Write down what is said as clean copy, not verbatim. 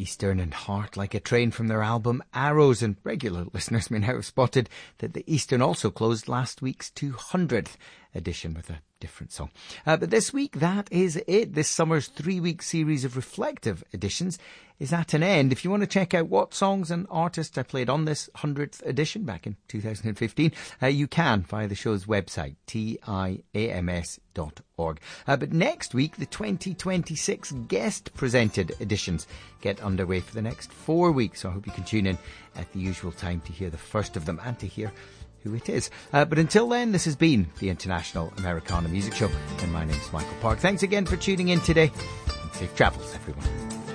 Eastern and Heart Like a Train from their album Arrows, and regular listeners may now have spotted that the Eastern also closed last week's 200th edition with a different song. But this week, that is it. This summer's 3-week series of reflective editions is at an end. If you want to check out what songs and artists I played on this 100th edition back in 2015, you can via the show's website, tiams.org. But next week, the 2026 guest-presented editions get underway for the next 4 weeks. So I hope you can tune in at the usual time to hear the first of them and to hear who it is. But until then, this has been the International Americana Music Show, and my name's Michael Park. Thanks again for tuning in today, and safe travels, everyone.